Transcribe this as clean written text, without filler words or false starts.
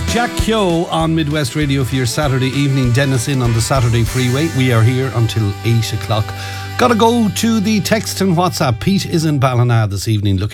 Jack Kyo on Midwest Radio for your Saturday evening. Dennis in on the Saturday Freeway. We are here until 8 o'clock. Gotta go to the text and WhatsApp. Pete is in Ballina this evening looking